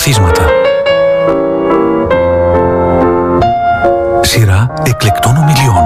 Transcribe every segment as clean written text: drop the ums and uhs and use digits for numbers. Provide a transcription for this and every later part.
Ανθίσματα. Σειρά εκλεκτών ομιλιών.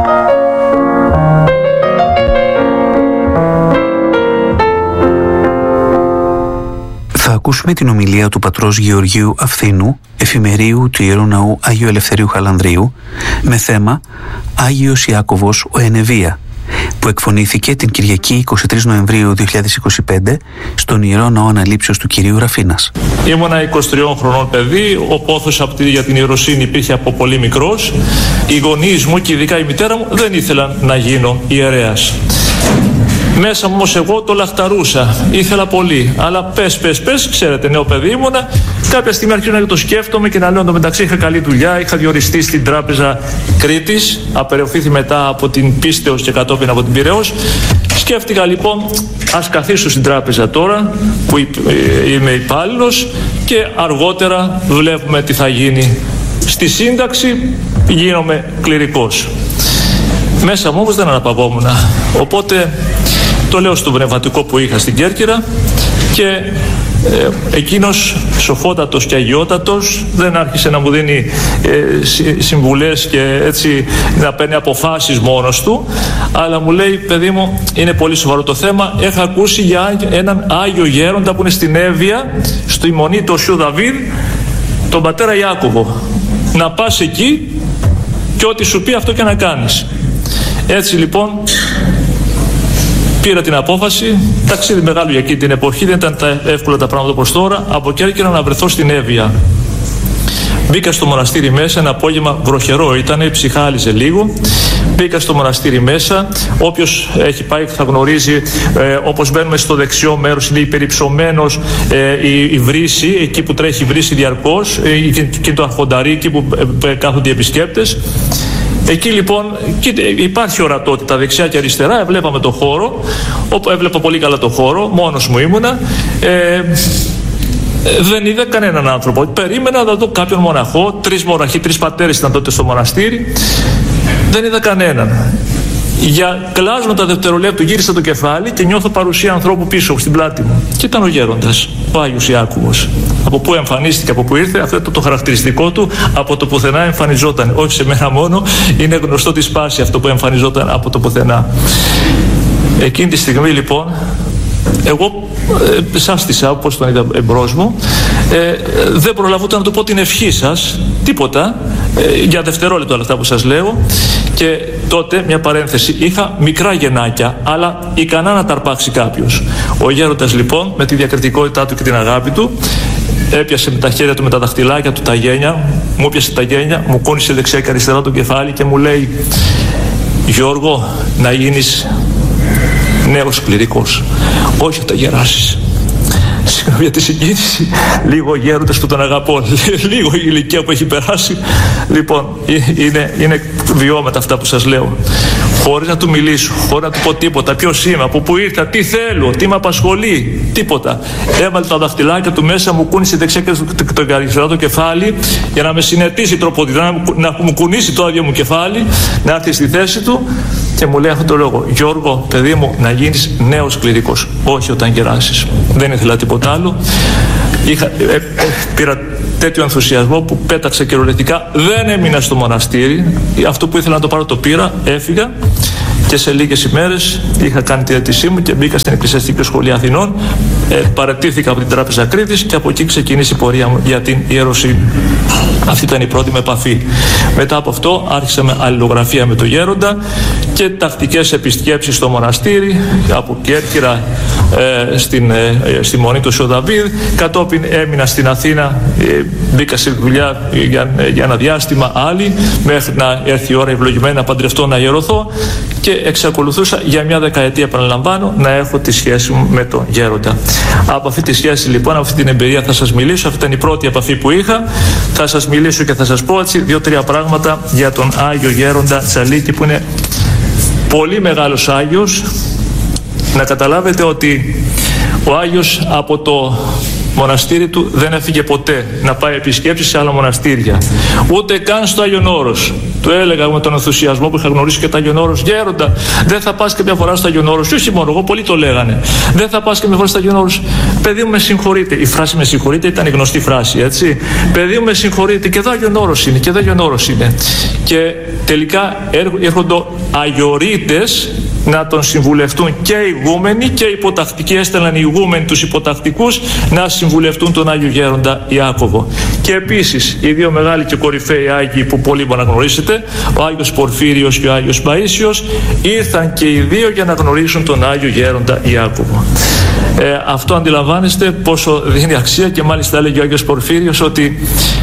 Θα ακούσουμε την ομιλία του πατρός Γεωργίου Αυθήνου, εφημερίου του Ιερού Ναού Αγίου Ελευθερίου Χαλανδρίου, με θέμα Άγιος Ιάκωβος ο Ενεβία, που εκφωνήθηκε την Κυριακή 23 Νοεμβρίου 2025 στον Ιερό Ναό Αναλήψεως του Κυρίου Ραφίνας. Ήμουνα 23 χρονών παιδί, ο πόθος για την ιεροσύνη υπήρχε από πολύ μικρός. Οι γονείς μου και ειδικά η μητέρα μου δεν ήθελαν να γίνω ιερέας. Μέσα μου όμως εγώ το λαχταρούσα, ήθελα πολύ, αλλά πες, ξέρετε, νέο παιδί ήμουνα. Κάποια στιγμή αρχίζω να το σκέφτομαι και να λέω εντωμεταξύ είχα καλή δουλειά, είχα διοριστεί στην τράπεζα Κρήτης, απεραιωθήθη μετά από την Πίστεως και κατόπιν από την Πειραιώς. Σκέφτηκα λοιπόν, ας καθίσω στην τράπεζα τώρα που είμαι υπάλληλος και αργότερα βλέπουμε τι θα γίνει. Στη σύνταξη γίνομαι κληρικός. Μέσα μου όμως δεν αναπαυόμουν, οπότε το λέω στον πνευματικό που είχα στην Κέρκυρα και εκείνος σοφότατος και αγιότατος δεν άρχισε να μου δίνει συμβουλές και έτσι να παίρνει αποφάσεις μόνος του, αλλά μου λέει, παιδί μου, είναι πολύ σοβαρό το θέμα, έχω ακούσει για έναν Άγιο Γέροντα που είναι στην Εύβοια, στη Μονή του Οσίου Δαβίδ, τον πατέρα Ιάκωβο, να πας εκεί και ό,τι σου πει αυτό και να κάνεις. Έτσι λοιπόν πήρα την απόφαση, ταξίδι μεγάλο για εκείνη την εποχή, δεν ήταν εύκολα τα πράγματα όπως τώρα, από Κέρκυρα να βρεθώ στην Εύβοια. Μπήκα στο μοναστήρι μέσα, ένα απόγευμα βροχερό ήταν, ψυχάλιζε λίγο. Μπήκα στο μοναστήρι μέσα, όποιος έχει πάει θα γνωρίζει, όπως μπαίνουμε στο δεξιό μέρος είναι υπερυψωμένος η βρύση, εκεί που τρέχει η βρύση διαρκώς, και το αρχονταρίκι που κάθονται οι επισκέπτες. Εκεί λοιπόν υπάρχει ορατότητα δεξιά και αριστερά, έβλεπαμε το χώρο, έβλεπα πολύ καλά το χώρο, μόνος μου ήμουνα, δεν είδα κανέναν άνθρωπο. Περίμενα να δω κάποιον μοναχό, 3 μοναχοί, 3 πατέρες ήταν τότε στο μοναστήρι, δεν είδα κανέναν. Για κλάσματα δευτερολέπτου γύρισα το κεφάλι και νιώθω παρουσία ανθρώπου πίσω στην πλάτη μου. Και ήταν ο γέροντας, ο Άγιος Ιάκωβος. Από πού εμφανίστηκε, από πού ήρθε, αυτό το χαρακτηριστικό του, από το πουθενά εμφανιζόταν. Όχι σε μένα μόνο, είναι γνωστό τη σπάση αυτό που εμφανιζόταν από το πουθενά. Εκείνη τη στιγμή λοιπόν, εγώ σάστησα όπως τον είδα εμπρός μου, δεν προλαβούσα να του πω την ευχή σας, τίποτα, για δευτερόλεπτο όλα αυτά που σας λέω. Και τότε, μια παρένθεση, είχα μικρά γεννάκια, αλλά ικανά να τα αρπάξει κάποιος. Ο γέροντας λοιπόν, με τη διακριτικότητά του και την αγάπη του, έπιασε με τα χέρια του, με τα δαχτυλάκια του τα γένια, μου έπιασε τα γένια, μου κούνησε δεξιά και αριστερά το κεφάλι και μου λέει, Γιώργο, να γίνεις νέος κληρικός, όχι όταν γεράσεις. Συγγνώμη για τη συγκίνηση, λίγο ο γέροντας που τον αγαπώ, λίγο η ηλικία που έχει περάσει. Λοιπόν, είναι βιώματα αυτά που σας λέω. Χωρίς να του μιλήσω, χωρίς να του πω τίποτα, ποιος είμαι, από πού ήρθα, τι θέλω, τι με απασχολεί, τίποτα. Έβαλε τα δαχτυλάκια του μέσα, μου κούνησε δεξιά και το αριστερό το κεφάλι για να με συνετίσει τροποντινά, να μου κουνήσει το άδειο μου κεφάλι, να έρθει στη θέση του και μου λέει αυτό το λόγο, Γιώργο, παιδί μου, να γίνεις νέος κληρικός, όχι όταν γεράσεις. Δεν ήθελα τίποτα άλλο. Πήρα τέτοιο ενθουσιασμό που πέταξα κυριολεκτικά, δεν έμεινα στο μοναστήρι. Αυτό που ήθελα να το πάρω το πήρα, έφυγα και σε λίγες ημέρες είχα κάνει τη αίτησή μου και μπήκα στην Εκκλησιαστική Σχολή Αθηνών. Παραιτήθηκα από την Τράπεζα Κρήτης και από εκεί ξεκίνησε η πορεία μου για την ιεροσύνη. Αυτή ήταν η πρώτη με επαφή. Μετά από αυτό άρχισα με αλληλογραφία με τον γέροντα και τακτικές επισκέψεις στο μοναστήρι, από Κέρκυρα στη Μονή του Οσίου Δαβίδ. Κατόπιν έμεινα στην Αθήνα, μπήκα στη δουλειά για ένα διάστημα άλλη, μέχρι να έρθει η ώρα ευλογημένη να παντρευτώ, να ιερωθώ, και εξακολουθούσα για μια δεκαετία, επαναλαμβάνω, να έχω τη σχέση μου με τον γέροντα. Από αυτή τη σχέση λοιπόν, από αυτή την εμπειρία θα σας μιλήσω. Αυτή ήταν η πρώτη επαφή που είχα. Θα σας μιλήσω και θα σας πω έτσι 2-3 πράγματα για τον Άγιο Γέροντα Τσαλίκη, που είναι πολύ μεγάλος Άγιος. Να καταλάβετε ότι ο Άγιος από το μοναστήρι του δεν έφυγε ποτέ να πάει επισκέψεις σε άλλα μοναστήρια. Ούτε καν στο Άγιον Όρος. Του έλεγα με τον ενθουσιασμό που είχα γνωρίσει και το Άγιον Όρος: Γέροντα, δεν θα πας και μια φορά στο Άγιον Όρος? Και όχι μόνο εγώ, πολλοί το λέγανε. Δεν θα πας και μια φορά στο Άγιον Όρος? Παιδί μου, με συγχωρείτε. Η φράση με συγχωρείτε ήταν η γνωστή φράση, έτσι. Παιδί μου, με συγχωρείτε. Και εδώ Άγιον Όρος είναι, και εδώ Άγιον Όρος είναι. Και τελικά έρχονται αγιορείτες να τον συμβουλευτούν και οι ηγούμενοι και οι υποτακτικοί. Έστελναν οι ηγούμενοι τους υποτακτικούς να συμβουλευτούν τον Άγιο Γέροντα Ιάκωβο. Και επίσης οι δύο μεγάλοι και κορυφαίοι Άγιοι που πολύ μπορεί να γνωρίσετε, ο Άγιος Πορφύριος και ο Άγιος Παΐσιος, ήρθαν και οι δύο για να γνωρίσουν τον Άγιο Γέροντα Ιάκωβο. Αυτό αντιλαμβάνεστε πόσο δίνει αξία, και μάλιστα έλεγε ο Άγιος Πορφύριος ότι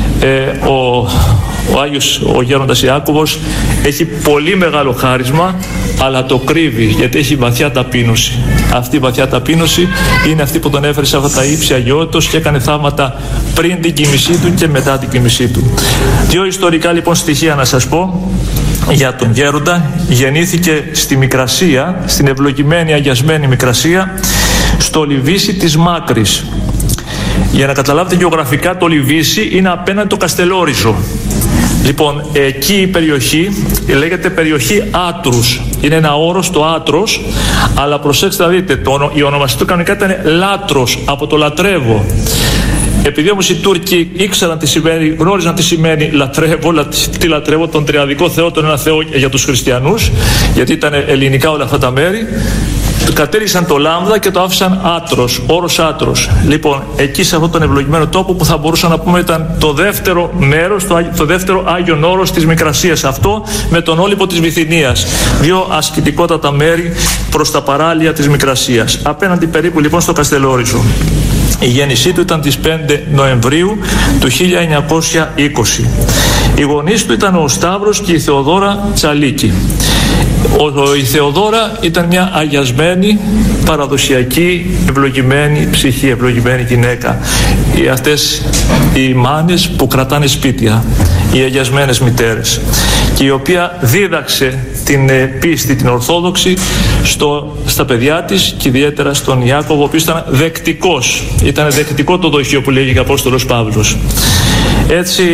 ο Γέροντας Ιάκωβος έχει πολύ μεγάλο χάρισμα, αλλά το κρύβει γιατί έχει βαθιά ταπείνωση. Αυτή η βαθιά ταπείνωση είναι αυτή που τον έφερε σε αυτά τα ύψη αγιότητος και έκανε θαύματα πριν την κοιμησή του και μετά την κοιμησή του. Δύο ιστορικά λοιπόν στοιχεία να σας πω για τον Γέροντα. Γεννήθηκε στη Μικρασία, στην ευλογημένη αγιασμένη Μικρασία, στο Λιβύσι της Μάκρης. Για να καταλάβετε γεωγραφικά, το Λιβύσι είναι απέναντι το Καστελόριζο. Λοιπόν, εκεί η περιοχή λέγεται περιοχή Άτρους. Είναι ένα όρος το Άτρος, αλλά προσέξτε να δείτε, η ονομασία του κανονικά ήταν Λάτρος, από το λατρεύω. Επειδή όμως οι Τούρκοι ήξεραν τι σημαίνει, γνώριζαν τι σημαίνει λατρεύω, τον τριαδικό Θεό, τον ένα Θεό για τους χριστιανούς, γιατί ήταν ελληνικά όλα αυτά τα μέρη, κατέληξαν το λάμδα και το άφησαν Άτρος, όρος Άτρος. Λοιπόν, εκεί σε αυτόν τον ευλογημένο τόπο που θα μπορούσαμε να πούμε ήταν το δεύτερο μέρος, το δεύτερο Άγιον Όρος της Μικρασίας, αυτό με τον Όλυμπο της Βυθινίας. Δύο ασκητικότατα μέρη προς τα παράλια της Μικρασίας. Απέναντι περίπου λοιπόν στο Καστελόριζο. Η γέννησή του ήταν τις 5 Νοεμβρίου του 1920. Οι γονείς του ήταν ο Σταύρος και η Θεοδόρα Τσαλίκη. Η Θεοδόρα ήταν μια αγιασμένη, παραδοσιακή, ευλογημένη ψυχή, ευλογημένη γυναίκα. Αυτές οι μάνες που κρατάνε σπίτια, οι αγιασμένες μητέρες, και η οποία δίδαξε την πίστη, την ορθόδοξη στα παιδιά της και ιδιαίτερα στον Ιάκωβο, ο οποίος ήταν δεκτικός. Ήταν δεκτικό το δοχείο που λέγει ο Απόστολος Παύλος. Έτσι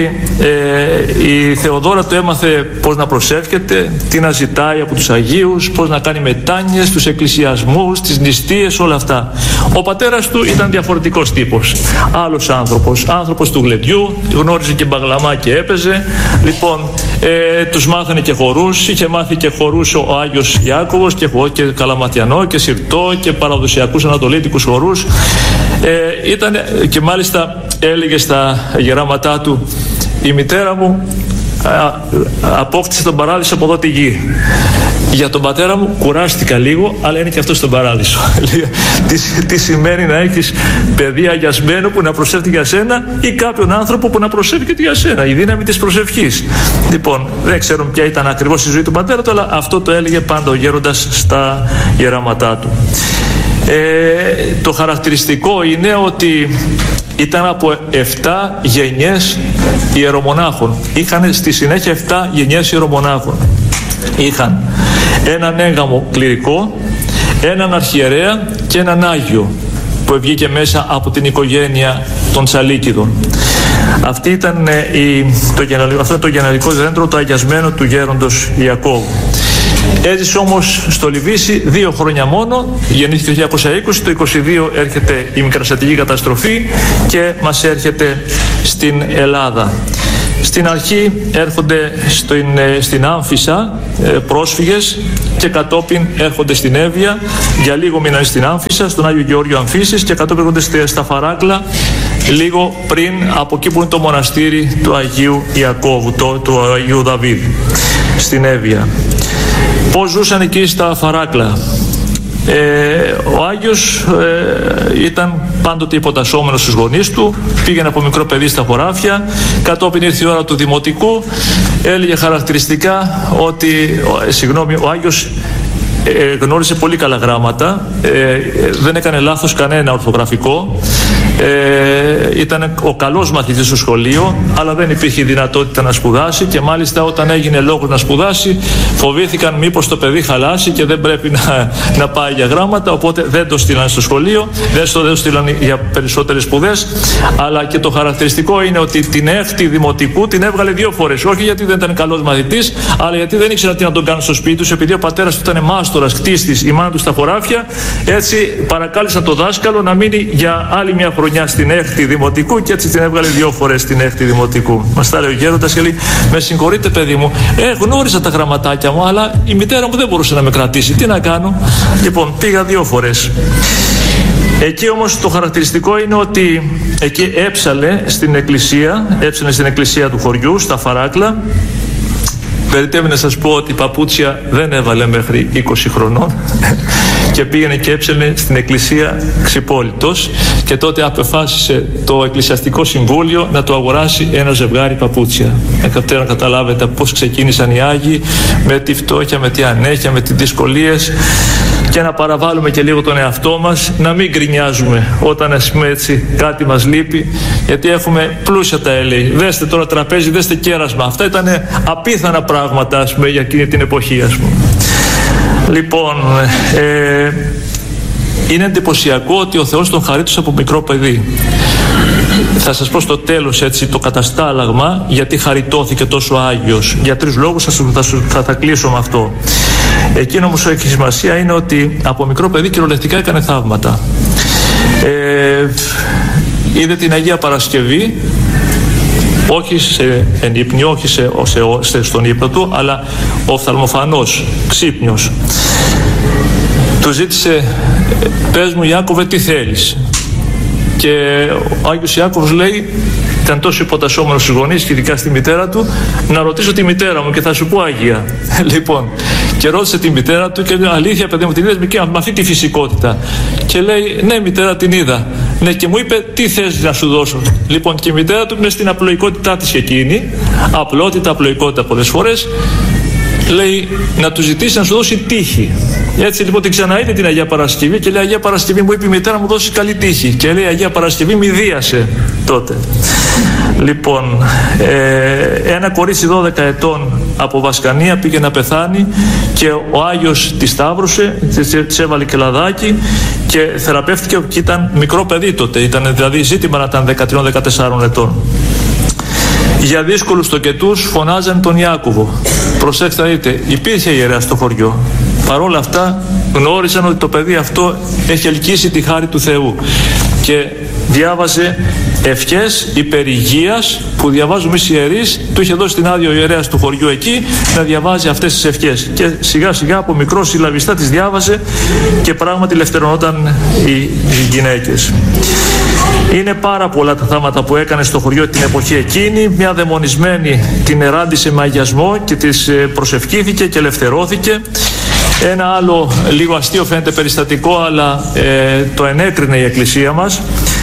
η Θεοδόρα του έμαθε πώς να προσεύχεται, τι να ζητάει από τους Αγίους, πώς να κάνει μετάνοιες, τους εκκλησιασμούς, τις νηστείες, όλα αυτά. Ο πατέρας του ήταν διαφορετικός τύπος, άλλος άνθρωπος του γλεντιού, γνώριζε και μπαγλαμά και έπαιζε. Λοιπόν, τους μάθανε και χορούς, είχε μάθει και χορούς ο Άγιος Ιάκωβος και καλαματιανό και σιρτό και παραδοσιακούς ανατολίτικους χορούς. Ήταν και μάλιστα έλεγε στα γεράματά του: η μητέρα μου απόκτησε τον παράδεισο από εδώ τη γη. Για τον πατέρα μου κουράστηκα λίγο, αλλά είναι και αυτό στον παράδεισο. Τι σημαίνει να έχεις παιδί αγιασμένο που να προσεύχεται για σένα ή κάποιον άνθρωπο που να προσεύχεται για σένα, η δύναμη της προσευχής. Λοιπόν, δεν ξέρω ποια ήταν ακριβώς η ζωή του πατέρα του, αλλά αυτό το έλεγε πάντα ο γέροντας στα γεράματά του. Το χαρακτηριστικό είναι ότι ήταν από 7 γενιές ιερομονάχων. Είχαν στη συνέχεια 7 γενιές ιερομονάχων. Είχαν έναν έγγαμο κληρικό, έναν αρχιερέα και έναν Άγιο που βγήκε μέσα από την οικογένεια των Τσαλίκηδων. Αυτό ήταν το γενεαλικό δέντρο, το αγιασμένο του γέροντος Ιακώβου. Έζησε όμως στο Λιβύσι 2 χρόνια μόνο, γεννήθηκε το 1920, το 1922 έρχεται η μικρασιατική καταστροφή και μας έρχεται στην Ελλάδα. Στην αρχή έρχονται στην Άμφισσα πρόσφυγες και κατόπιν έρχονται στην Εύβοια, για λίγο μείνανε στην Άμφισσα, στον Άγιο Γεώργιο Αμφίσης, και κατόπιν έρχονται στα Φαράκλα, λίγο πριν από εκεί που είναι το μοναστήρι του Αγίου Ιακώβου, του Αγίου Δαβίδ, στην Εύβοια. Πώς ζούσαν εκεί στα Φαράκλα? Ο Άγιος ήταν πάντοτε υποτασσόμενος στους γονείς του, πήγαινε από μικρό παιδί στα χωράφια, κατόπιν ήρθε η ώρα του δημοτικού, έλεγε χαρακτηριστικά ότι ο Άγιος γνώρισε πολύ καλά γράμματα, δεν έκανε λάθος κανένα ορθογραφικό, ήταν ο καλός μαθητής στο σχολείο, αλλά δεν υπήρχε δυνατότητα να σπουδάσει, και μάλιστα όταν έγινε λόγος να σπουδάσει φοβήθηκαν μήπως το παιδί χαλάσει και δεν πρέπει να πάει για γράμματα, οπότε δεν το στείλαν στο σχολείο, δεν το στείλαν για περισσότερες σπουδές. Αλλά και το χαρακτηριστικό είναι ότι την έκτη δημοτικού την έβγαλε 2 φορές, όχι γιατί δεν ήταν καλός μαθητής, αλλά γιατί δεν ήξερα τι να τον κάνουν στο σπίτι τους, επειδή ο πατέρας του ήταν μάστορας, κτίστης, η μάνα του στα χωράφια. Έτσι παρακάλεσαν το δάσκαλο να μείνει για άλλη μια χρονιά στην έκτη δημοτικού, και έτσι την έβγαλε 2 φορές στην έκτη δημοτικού. Μας τα λέει ο γέροντας και λέει: με συγχωρείτε, παιδί μου, γνώριζα τα γραμματάκια μου, αλλά η μητέρα μου δεν μπορούσε να με κρατήσει. Τι να κάνω? Λοιπόν, πήγα 2 φορές. Εκεί όμως το χαρακτηριστικό είναι ότι εκεί έψαλε στην εκκλησία του χωριού, στα Φαράκλα. Περιτεύει να σας πω ότι παπούτσια δεν έβαλε μέχρι 20 χρονών και πήγαινε και έψελνε στην εκκλησία ξυπόλυτος, και τότε απεφάσισε το εκκλησιαστικό συμβούλιο να του αγοράσει ένα ζευγάρι παπούτσια. Να καταλάβετε πώς ξεκίνησαν οι Άγιοι, με τη φτώχεια, με τη ανέχεια, με τις δυσκολίες, και να παραβάλουμε και λίγο τον εαυτό μας, να μην γκρινιάζουμε όταν, ας πούμε, έτσι κάτι μας λείπει, γιατί έχουμε πλούσια τα έλεη. Δέστε τώρα τραπέζι, δέστε κέρασμα. Αυτά ήταν απίθανα πράγματα, ας πούμε, για εκείνη την εποχή, ας πούμε. Λοιπόν, είναι εντυπωσιακό ότι ο Θεός τον χαρίτωσε από μικρό παιδί. Θα σας πω στο τέλος, έτσι, το καταστάλαγμα γιατί χαριτώθηκε τόσο Άγιος. Για 3 λόγους θα κλείσω με αυτό. Εκείνο όμως που έχει σημασία είναι ότι από μικρό παιδί κυριολεκτικά έκανε θαύματα. Είδε την Αγία Παρασκευή, όχι εν ύπνιο, όχι στον ύπνο του, αλλά οφθαλμοφανός, ξύπνιος. Του ζήτησε: πες μου, Ιάκωβε, τι θέλεις? Και ο Άγιος Ιάκωβος λέει, ήταν τόσο υποτασσόμενος στους γονείς και ειδικά στη μητέρα του, να ρωτήσω τη μητέρα μου και θα σου πω Αγία. Λοιπόν, και ρώτησε τη μητέρα του και λέει: αλήθεια, παιδί μου, την είδες με αυτή τη φυσικότητα? Και λέει: ναι, μητέρα, την είδα. Ναι, και μου είπε: τι θες να σου δώσω? Λοιπόν, και η μητέρα του είναι στην απλοϊκότητά της και εκείνη, απλότητα, απλοϊκότητα πολλές φορές, λέει να του ζητήσει να σου δώσει τύχη. Έτσι λοιπόν την ξαναείδε την Αγία Παρασκευή και λέει: Αγία Παρασκευή, μου είπε η μητέρα μου, δώσει καλή τύχη. Και λέει: Αγία Παρασκευή, μη δίασε τότε. Λοιπόν, ένα κορίτσι 12 ετών από Βασκανία πήγε να πεθάνει και ο Άγιος τη σταύρωσε, της έβαλε και λαδάκι και θεραπεύτηκε, και ήταν μικρό παιδί τότε, ήταν δηλαδή ζήτημα να ήταν 13-14 ετών. Για δύσκολους τοκετούς φωνάζαν τον Ιάκωβο. Προσέξτε να δείτε, υπήρχε ιερέα στο χωριό. Παρ' όλα αυτά γνώρισαν ότι το παιδί αυτό έχει ελκύσει τη χάρη του Θεού και διάβαζε ευχές υπερηγείας που διαβάζουμε εμείς ιερείς. Του είχε δώσει την άδεια ο ιερέας του χωριού εκεί να διαβάζει αυτές τις ευχές και σιγά σιγά από μικρό συλλαβιστά τις διάβαζε και πράγματι ελευθερωνόταν οι γυναίκες. Είναι πάρα πολλά τα θάματα που έκανε στο χωριό την εποχή εκείνη. Μια δαιμονισμένη την εράντησε με αγιασμό και της προσευχήθηκε και ελευθερώθηκε. Ένα άλλο λίγο αστείο φαίνεται περιστατικό, αλλά το ενέκρινε η Εκκλησία μας.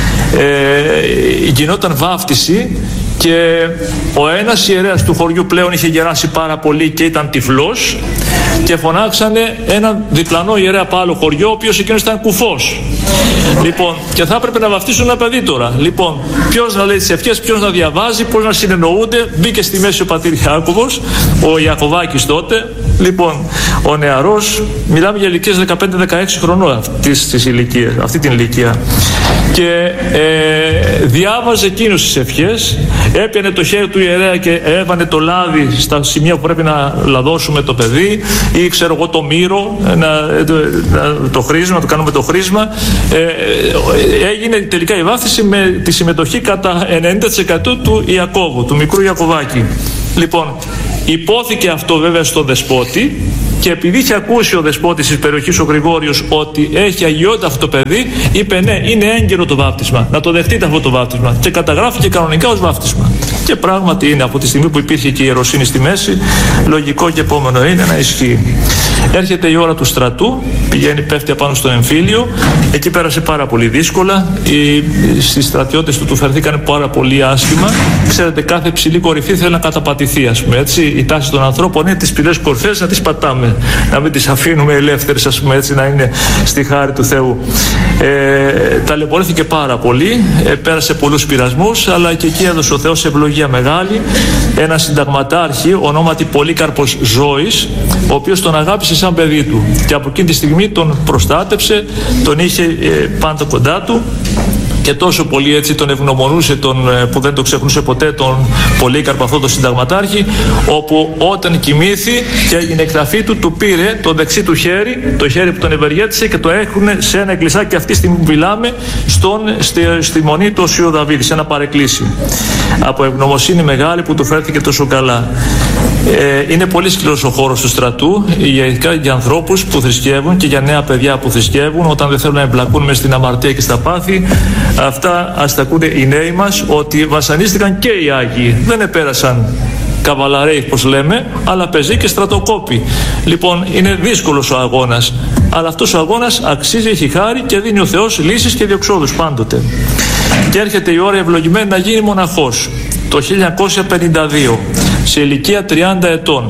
Γινόταν βάφτιση και ο ένας ιερέας του χωριού πλέον είχε γεράσει πάρα πολύ και ήταν τυφλός και φωνάξανε έναν διπλανό ιερέα από άλλο χωριό, ο οποίος εκείνος ήταν κουφός. Λοιπόν, και θα έπρεπε να βαφτίσουν ένα παιδί τώρα. Λοιπόν, ποιος να λέει τις ευχές, ποιος να διαβάζει, πώς να συνεννοούνται. Μπήκε στη μέση ο πατήρ Ιάκωβος, ο Ιακωβάκης τότε. Λοιπόν, ο νεαρός, μιλάμε για ηλικίες 15-16 χρονών αυτή την ηλικία. Και διάβαζε εκείνος τις ευχές, έπιανε το χέρι του ιερέα και έβανε το λάδι στα σημεία που πρέπει να λαδώσουμε το παιδί, ή ξέρω εγώ το μύρο, το χρήσμα, να το κάνουμε το χρήσμα. Έγινε τελικά η βάφτιση με τη συμμετοχή κατά 90% του Ιακώβου, του μικρού Ιακωβάκη. Λοιπόν, υπόθηκε αυτό βέβαια στον δεσπότη και επειδή είχε ακούσει ο δεσπότης της περιοχής, ο Γρηγόριος, ότι έχει αγιότητα αυτό το παιδί, είπε ναι, είναι έγκαιρο το βάπτισμα, να το δεχτείτε αυτό το βάπτισμα, και καταγράφηκε κανονικά ως βάπτισμα. Και πράγματι είναι, από τη στιγμή που υπήρχε και η ιεροσύνη στη μέση, λογικό και επόμενο είναι να ισχύει. Έρχεται η ώρα του στρατού, πέφτει απάνω στον εμφύλιο. Εκεί πέρασε πάρα πολύ δύσκολα. Οι στρατιώτες του φερθήκαν πάρα πολύ άσχημα. Ξέρετε, κάθε ψηλή κορυφή θέλει να καταπατηθεί, ας πούμε, έτσι. Η τάση των ανθρώπων είναι τις ψηλές κορυφές να τις πατάμε, να μην τις αφήνουμε ελεύθερες, ας πούμε, έτσι, να είναι στη χάρη του Θεού. Ταλαιπωρήθηκε πάρα πολύ, πέρασε πολλούς πειρασμούς, αλλά και εκεί έδωσε ο Θεός ευλογία μεγάλη. Ένα συνταγματάρχη, ονόματι Πολύκαρπος Ζώης, ο οποίος τον αγάπησε σαν παιδί του και από εκείνη τη στιγμή τον προστάτεψε, τον είχε πάντα κοντά του. Και τόσο πολύ έτσι τον ευγνωμονούσε, που δεν το ξεχνούσε ποτέ, τον Πολύκαρπο, αυτό το συνταγματάρχη, όπου όταν κοιμήθη και έγινε εκταφή του, του πήρε το δεξί του χέρι, το χέρι που τον ευεργέτησε, και το έχουν σε ένα εκκλησάκι αυτή τη στιγμή που μιλάμε, στη μονή του Οσίου Δαβίδ, σε ένα παρεκκλήσι. Από ευγνωμοσύνη μεγάλη που του φέρθηκε τόσο καλά. Είναι πολύ σκληρός ο χώρος του στρατού, ειδικά για ανθρώπους που θρησκεύουν και για νέα παιδιά που θρησκεύουν, όταν δεν θέλουν να εμπλακούν μες στην αμαρτία και στα πάθη. Αυτά ας τα ακούνε οι νέοι μας, ότι βασανίστηκαν και οι Άγιοι. Δεν επέρασαν καβαλαρέοι, πως λέμε, αλλά πεζοί και στρατοκόποι. Λοιπόν, είναι δύσκολος ο αγώνας, αλλά αυτός ο αγώνας αξίζει, έχει χάρη και δίνει ο Θεός λύσεις και διεξόδους πάντοτε. Και έρχεται η ώρα ευλογημένη να γίνει μοναχός το 1952, σε ηλικία 30 ετών.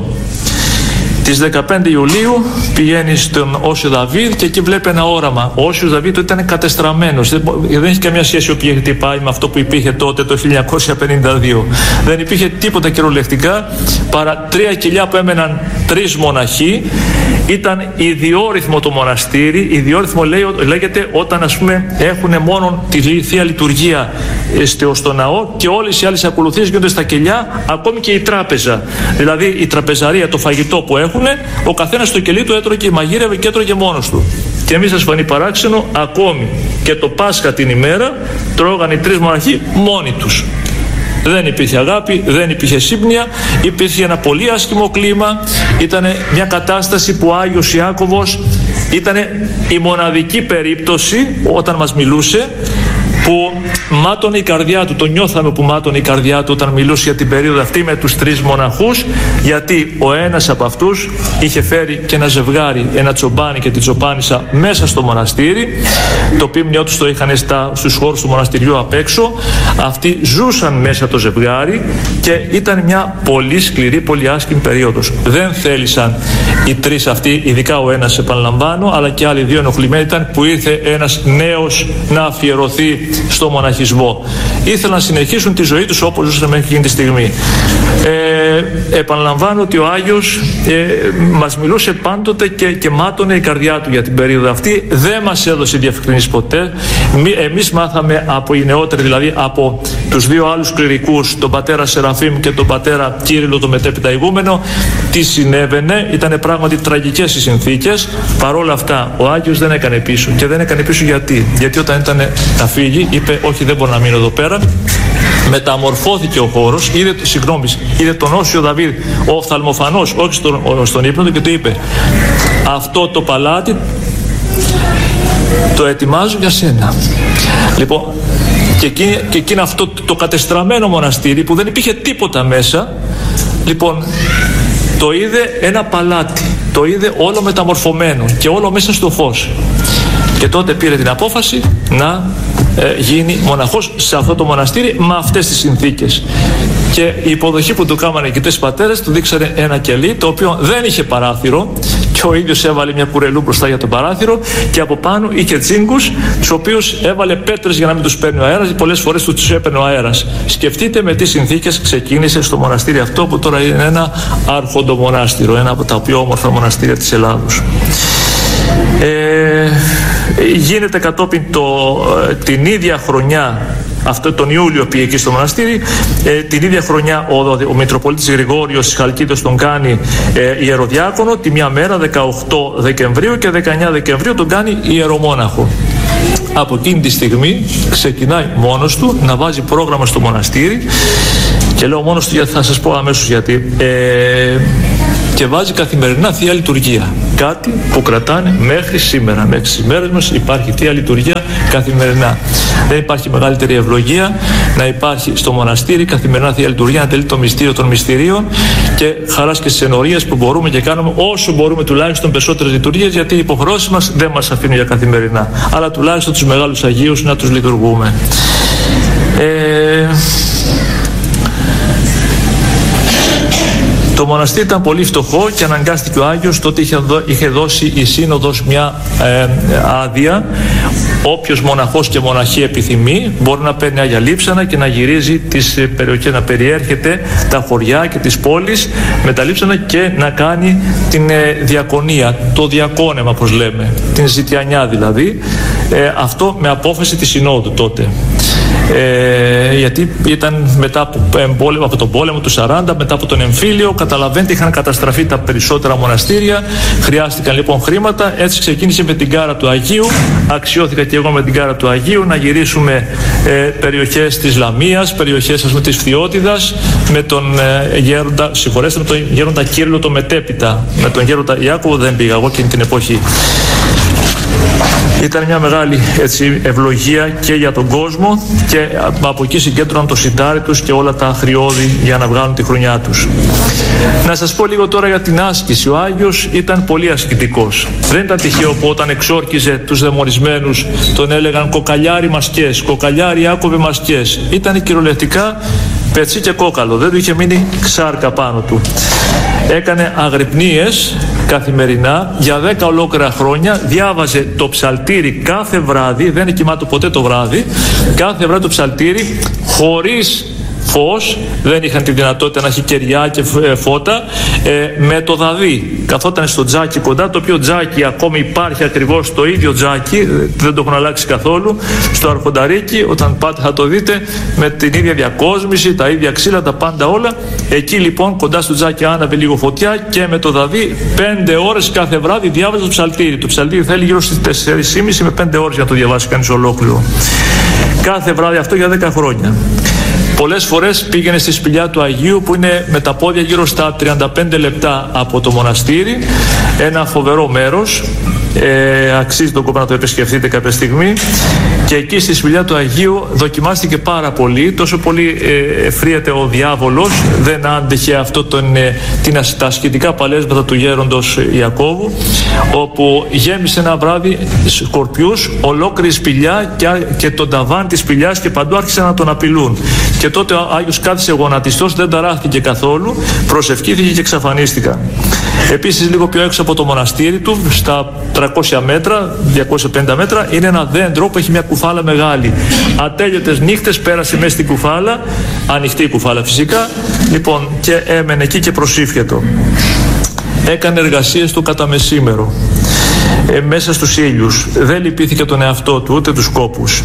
Τις 15 Ιουλίου πηγαίνει στον Όσιο Δαβίδ και εκεί βλέπει ένα όραμα. Ο Όσιος Δαβίδ ήταν κατεστραμμένος. Δεν έχει καμία σχέση ο πήγε χτυπάει με αυτό που υπήρχε τότε το 1952. Δεν υπήρχε τίποτα κυριολεκτικά παρά 3 κοιλιά που έμεναν 3 μοναχοί. Ήταν ιδιόρυθμο το μοναστήρι. Ιδιόρυθμο λέγεται όταν, ας πούμε, έχουν μόνο τη Θεία Λειτουργία στο ναό και όλες οι άλλες ακολουθίες γίνονται στα κελιά, ακόμη και η τράπεζα. Δηλαδή η τραπεζαρία, το φαγητό που έχουν, ο καθένας στο κελί του έτρωγε, μαγείρευε και έτρωγε μόνος του. Και εμείς σας φανεί παράξενο, ακόμη και το Πάσχα την ημέρα τρώγαν οι 3 μοναχοί μόνοι τους. Δεν υπήρχε αγάπη, δεν υπήρχε σύμπνοια, υπήρχε ένα πολύ άσχημο κλίμα. Ήταν μια κατάσταση που ο Άγιος Ιάκωβος ήταν η μοναδική περίπτωση όταν μας μιλούσε που μάτωνε η καρδιά του. Το νιώθαμε που μάτωνε η καρδιά του όταν μιλούσε για την περίοδο αυτή με τους 3 μοναχούς, γιατί ο ένας από αυτούς είχε φέρει και ένα ζευγάρι, ένα τσομπάνι και την τσοπάνισσα μέσα στο μοναστήρι. Το πίμνιό τους το είχαν στους χώρους του μοναστηριού απ' έξω. Αυτοί ζούσαν μέσα το ζευγάρι και ήταν μια πολύ σκληρή, πολύ άσχημη περίοδος. Δεν θέλησαν οι 3 αυτοί, ειδικά ο ένας, επαναλαμβάνω, αλλά και άλλοι 2 ενοχλημένοι ήταν που ήρθε ένας νέος να αφιερωθεί στο μοναχισμό. Ήθελαν να συνεχίσουν τη ζωή τους όπως ζούσαν μέχρι εκείνη τη στιγμή. Επαναλαμβάνω ότι ο Άγιος μας μιλούσε πάντοτε και μάτωνε η καρδιά του για την περίοδο αυτή. Δεν μας έδωσε διευκρινήσεις ποτέ. Εμείς μάθαμε από οι νεότεροι, δηλαδή από τους 2 άλλους κληρικούς, τον πατέρα Σεραφείμ και τον πατέρα Κύριλλο, το μετέπειτα ηγούμενο, τι συνέβαινε. Ήταν πράγματι τραγικές οι συνθήκες. Παρόλα αυτά ο Άγιος δεν έκανε πίσω. Και δεν έκανε πίσω γιατί όταν ήταν να φύγει, είπε όχι, δεν μπορώ να μείνω εδώ πέρα. Μεταμορφώθηκε ο χώρος, είδε τον Όσιο Δαβίδ, ο οφθαλμοφανός, όχι στον ύπνο του, και του είπε: αυτό το παλάτι το ετοιμάζω για σένα. Λοιπόν, και εκείνο αυτό το κατεστραμμένο μοναστήρι που δεν υπήρχε τίποτα μέσα, λοιπόν, το είδε ένα παλάτι, το είδε όλο μεταμορφωμένο και όλο μέσα στο φως. Και τότε πήρε την απόφαση να γίνει μοναχός σε αυτό το μοναστήρι με αυτές τις συνθήκες. Και η υποδοχή που του κάμανε οι 3 πατέρες, του δείξανε ένα κελί το οποίο δεν είχε παράθυρο και ο ίδιος έβαλε μια κουρελού μπροστά για το παράθυρο και από πάνω είχε τσίγκους, τους οποίους έβαλε πέτρες για να μην τους παίρνει ο αέρας, πολλές φορές τους έπαιρνε ο αέρας. Σκεφτείτε με τι συνθήκες ξεκίνησε στο μοναστήρι αυτό, που τώρα είναι ένα αρχοντομονάστηρο, ένα από τα πιο όμορφα μοναστήρια της Ελλάδος. Γίνεται κατόπιν την ίδια χρονιά, αυτό τον Ιούλιο πήγε εκεί στο μοναστήρι, την ίδια χρονιά ο Μητροπολίτης Γρηγόριος της Χαλκίδος τον κάνει ιεροδιάκονο, τη μια μέρα 18 Δεκεμβρίου και 19 Δεκεμβρίου τον κάνει ιερομόναχο. Από εκείνη τη στιγμή ξεκινάει μόνος του να βάζει πρόγραμμα στο μοναστήρι, και λέω μόνος του γιατί θα σας πω αμέσως γιατί. και βάζει καθημερινά Θεία Λειτουργία. Κάτι που κρατάνε μέχρι σήμερα. Μέχρι τις μέρες μας υπάρχει Θεία Λειτουργία καθημερινά. Δεν υπάρχει μεγαλύτερη ευλογία να υπάρχει στο μοναστήρι καθημερινά Θεία Λειτουργία, να τελεί το μυστήριο των μυστηρίων, και χαράς και στις ενορίες που μπορούμε και κάνουμε όσο μπορούμε τουλάχιστον περισσότερες λειτουργίες, γιατί οι υποχρεώσεις μας δεν μας αφήνουν για καθημερινά. Αλλά τουλάχιστον τους μεγάλους Αγίους να τους λειτουργούμε. Το μοναστήρι ήταν πολύ φτωχό και αναγκάστηκε ο Άγιος, τότε είχε δώσει η Σύνοδος μια άδεια. Όποιος μοναχός και μοναχή επιθυμεί μπορεί να παίρνει Άγια Λείψανα και να γυρίζει τις περιοχές, να περιέρχεται τα χωριά και τις πόλεις με τα λείψανα και να κάνει την διακονία, το διακόνεμα όπως λέμε, την ζητιανιά δηλαδή, αυτό με απόφαση της Συνόδου τότε. Γιατί ήταν μετά από τον πόλεμο του 40, μετά από τον εμφύλιο, καταλαβαίνετε, είχαν καταστραφεί τα περισσότερα μοναστήρια, χρειάστηκαν λοιπόν χρήματα, έτσι ξεκίνησε με την κάρα του Αγίου, αξιώθηκα και εγώ με την κάρα του Αγίου να γυρίσουμε περιοχές της Λαμίας, περιοχές της Φθιώτιδας, με τον γέροντα, συγχωρέστε, με τον γέροντα Κύριλλο το μετέπειτα, με τον γέροντα Ιάκωβο δεν πήγα εγώ εκείνη την εποχή. Ήταν μια μεγάλη ευλογία και για τον κόσμο, και από εκεί συγκέντρωναν το σιτάρι τους και όλα τα αγριώδη για να βγάλουν τη χρονιά τους. Να σας πω λίγο τώρα για την άσκηση. Ο Άγιος ήταν πολύ ασκητικός. Δεν ήταν τυχαίο που όταν εξόρκιζε τους δαιμονισμένους τον έλεγαν «Κοκαλιάρι μασκές», «Κοκαλιάρι Ιάκωβε μασκές». Ήταν κυριολεκτικά πετσί και κόκαλο, δεν του είχε μείνει ξάρκα πάνω του. Έκανε αγρυπνίες καθημερινά για 10 ολόκληρα χρόνια, διάβαζε το ψαλτήρι κάθε βράδυ, δεν κοιμάται ποτέ το βράδυ, κάθε βράδυ το ψαλτήρι χωρίς φως, δεν είχαν τη δυνατότητα να έχει κεριά και φώτα, με το δαδί. Καθόταν στο τζάκι κοντά, το οποίο τζάκι ακόμη υπάρχει ακριβώς το ίδιο τζάκι, δεν το έχουν αλλάξει καθόλου, στο Αρχονταρίκι, όταν πάτε θα το δείτε, με την ίδια διακόσμηση, τα ίδια ξύλα, τα πάντα όλα. Εκεί λοιπόν κοντά στο τζάκι άναβε λίγο φωτιά και με το δαδί 5 ώρες κάθε βράδυ διάβαζε το ψαλτήρι. Το ψαλτήρι θέλει γύρω στις 4,5 με 5 ώρες για να το διαβάσει κανείς ολόκληρο. Κάθε βράδυ, αυτό για 10 χρόνια. Πολλές φορές πήγαινε στη σπηλιά του Αγίου, που είναι με τα πόδια γύρω στα 35 λεπτά από το μοναστήρι, ένα φοβερό μέρος, αξίζει τον κόπο να το επισκεφτείτε κάποια στιγμή, και εκεί στη σπηλιά του Αγίου δοκιμάστηκε πάρα πολύ, τόσο πολύ φρίεται ο διάβολος, δεν άντεχε αυτό τα ασκητικά παλέσματα του γέροντος Ιακώβου, όπου γέμισε ένα βράδυ σκορπιούς ολόκληρη σπηλιά και τον ταβάν της σπηλιάς, και παντού άρχισαν να τον απειλούν. Και τότε ο Άγιος κάθισε γονατιστός, δεν ταράχθηκε καθόλου, προσευχήθηκε και εξαφανίστηκαν. Επίσης, λίγο πιο έξω από το μοναστήρι του, στα 300 μέτρα, 250 μέτρα, είναι ένα δέντρο που έχει μια κουφάλα μεγάλη. Ατέλειωτες νύχτες πέρασε μέσα στην κουφάλα, ανοιχτή κουφάλα φυσικά, λοιπόν, και έμενε εκεί και προσήφιετο. Έκανε εργασίες του κατά μεσήμερο, μέσα στους ήλιους. Δεν λυπήθηκε τον εαυτό του, ούτε τους κόπους.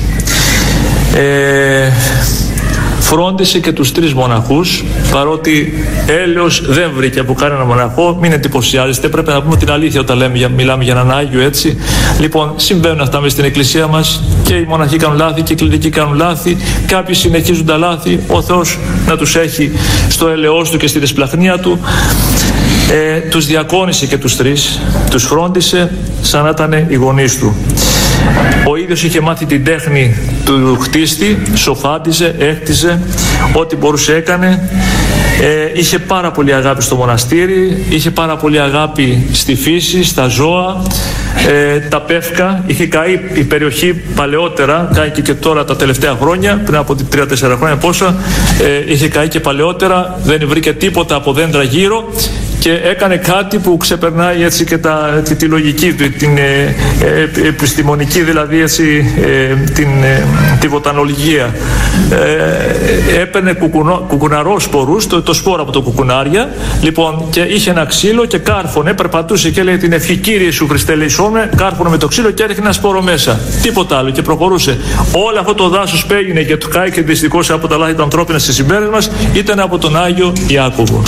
Φρόντισε και τους 3 μοναχούς, παρότι έλεος δεν βρήκε από κανένα μοναχό. Μην εντυπωσιάζεστε, πρέπει να πούμε την αλήθεια όταν μιλάμε για έναν Άγιο, έτσι. Λοιπόν, συμβαίνουν αυτά μέσα στην εκκλησία μας, και οι μοναχοί κάνουν λάθη και οι κληρικοί κάνουν λάθη. Κάποιοι συνεχίζουν τα λάθη, ο Θεός να τους έχει στο έλεος του και στη δεσπλαχνία του. Τους διακόνησε και τους 3, τους φρόντισε σαν να ήταν οι γονείς του. Ο ίδιος είχε μάθει την τέχνη του χτίστη, σοφάντιζε, έκτιζε, ό,τι μπορούσε έκανε. Είχε πάρα πολύ αγάπη στο μοναστήρι, είχε πάρα πολύ αγάπη στη φύση, στα ζώα, τα πεύκα. Είχε καεί η περιοχή παλαιότερα, καεί και τώρα τα τελευταία χρόνια, πριν από 3-4 χρόνια πόσα, είχε καεί και παλαιότερα, δεν βρήκε τίποτα από δέντρα γύρω, και έκανε κάτι που ξεπερνάει έτσι και τη λογική του, την επιστημονική δηλαδή, έτσι, τη βοτανολογία. Έπαιρνε κουκουναρόσπορους, το σπόρο από το κουκουνάρια, λοιπόν, και είχε ένα ξύλο και κάρφωνε, περπατούσε και λέει την ευχή Κύριε Ιησού Χριστέ ελεησόμαι, κάρφωνε με το ξύλο και έριχνε ένα σπόρο μέσα. Τίποτα άλλο, και προχωρούσε. Όλο αυτό το δάσος που έγινε και του κάει και δυστυχώς από τα λάθη τα ανθρώπινα στις ημέρες μας ήταν από τον Άγιο Ιάκωβο.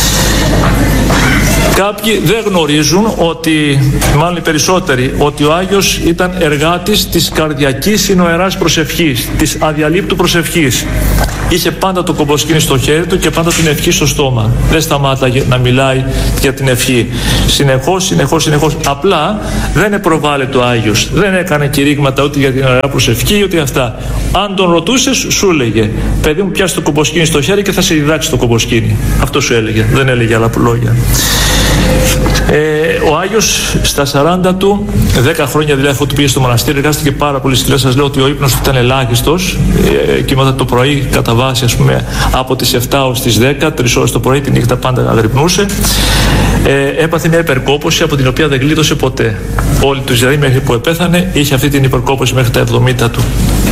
Κάποιοι δεν γνωρίζουν ότι, μάλλον οι περισσότεροι, ότι ο Άγιος ήταν εργάτης της καρδιακής συνοεράς προσευχής, της αδιαλείπτου προσευχής. είχε πάντα το κομποσκήνι στο χέρι του και πάντα την ευχή στο στόμα. Δεν σταμάταγε να μιλάει για την ευχή. Συνεχώς. Απλά δεν προβάλλε το Άγιος. Δεν έκανε κηρύγματα ούτε για την ωραία προσευχή ούτε αυτά. Αν τον ρωτούσες, σου έλεγε: παιδί μου, πιάσε το κομποσκήνι στο χέρι και θα σε διδάξει το κομποσκήνι. Αυτό σου έλεγε. Δεν έλεγε άλλα λόγια. Ο Άγιος στα 40 του, 10 χρόνια δηλαδή αφού του πήγε στο μοναστήρι, εργάστηκε πάρα πολύ σκληρά. Σας λέω ότι ο ύπνος του ήταν ελάχιστος. Κοιμόταν το πρωί κατά βάση, ας πούμε, από τις 7 ως τις 10, 3 ώρες το πρωί, τη νύχτα πάντα αγρυπνούσε. Έπαθε μια υπερκόπωση από την οποία δεν γλίτωσε ποτέ. Όλη του ζωή μέχρι που επέθανε είχε αυτή την υπερκόπωση μέχρι τα 70 του.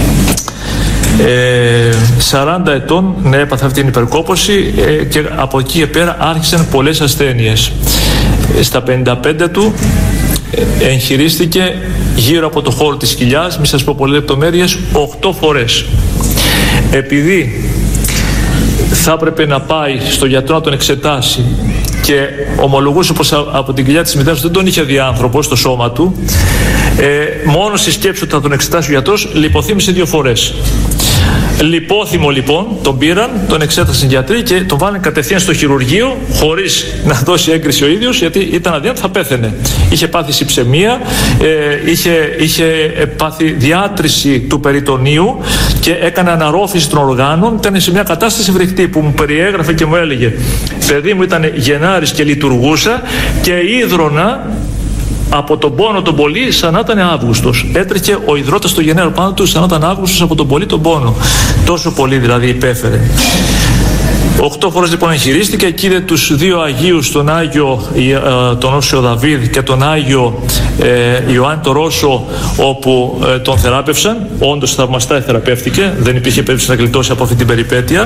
40 ετών έπαθε αυτή την υπερκόπωση και από εκεί και πέρα άρχισαν πολλές ασθένειες. Στα 55 του εγχειρίστηκε γύρω από το χώρο της κοιλιάς, μη σας πω πολλές λεπτομέρειες, 8 φορές. Επειδή θα έπρεπε να πάει στο γιατρό να τον εξετάσει και ομολογούσε πως από την κοιλιά της μητέρας του δεν τον είχε δει άνθρωπο στο σώμα του, μόνο στη σκέψη ότι θα τον εξετάσει ο γιατρός λιποθύμησε 2 φορές. Λιπόθυμο λοιπόν, τον πήραν, τον εξέτασαν οι γιατροί και τον βάλανε κατευθείαν στο χειρουργείο χωρίς να δώσει έγκριση ο ίδιος, γιατί ήταν αδύνατο, θα πέθαινε. Είχε πάθει συψαιμία, είχε πάθει διάτρηση του περιτονίου και έκανε αναρρόφηση των οργάνων. Ήταν σε μια κατάσταση φρικτή που μου περιέγραφε και μου έλεγε: παιδί μου, ήταν Γενάρης και λειτουργούσα και ίδρωνα από τον πόνο τον πολύ σαν να ήταν Αύγουστος. Έτρεχε ο υδρότας στο γενναίο πάνω του σαν να ήταν Αύγουστος από τον πολύ τον πόνο. Τόσο πολύ δηλαδή υπέφερε. 8 φορές λοιπόν εγχειρίστηκε. Εκεί είδε τους 2 Αγίους, τον Άγιο τον Όσιο Δαβίδ και τον Άγιο Ιωάννη το Ρώσο, όπου τον θεράπευσαν. Όντως θαυμαστά θεραπεύτηκε. Δεν υπήρχε περίπτωση να γλιτώσει από αυτή την περιπέτεια.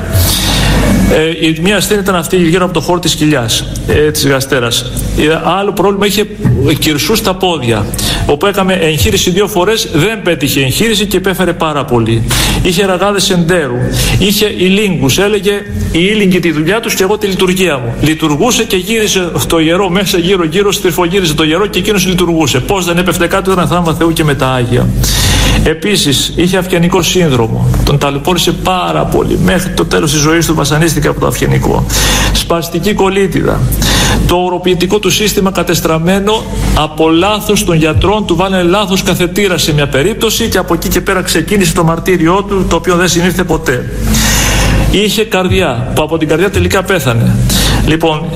Η μία ασθένεια ήταν αυτή γύρω από το χώρο της κοιλιάς, της γαστέρας. Άλλο πρόβλημα, είχε κυρσούς στα πόδια, όπου έκαμε εγχείρηση 2 φορές, δεν πέτυχε εγχείρηση και υπέφερε πάρα πολύ. Είχε ραγάδες εντέρου, είχε ηλίγκους, έλεγε οι ήλιγκοι τη δουλειά τους και εγώ τη λειτουργία μου. Λειτουργούσε και γύρισε το ιερό μέσα γύρω-γύρω, στριφογύριζε το ιερό και εκείνος λειτουργούσε. Πώς δεν έπεφτε κάτω, ήταν θαύμα Θεού και με τα Άγια. Επίσης είχε αυγενικό σύνδρομο, τον ταλαιπώρησε πάρα πολύ. Μέχρι το τέλος της ζωής του βασανίστηκε από το αυγενικό. Σπαστική κολίτιδα. Το οροποιητικό του σύστημα κατεστραμμένο από λάθος των γιατρών, του βάλανε λάθος καθετήρα σε μια περίπτωση και από εκεί και πέρα ξεκίνησε το μαρτύριό του, το οποίο δεν συνήλθε ποτέ. Είχε καρδιά, που από την καρδιά τελικά πέθανε. Λοιπόν,